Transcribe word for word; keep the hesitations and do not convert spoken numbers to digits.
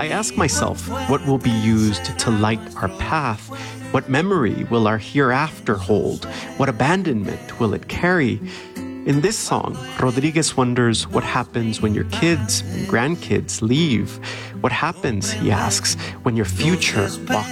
I ask myself, what will be used to light our path? What memory will our hereafter hold? What abandonment will it carry? In this song, Rodriguez wonders what happens when your kids and grandkids leave. What happens, he asks, when your future walks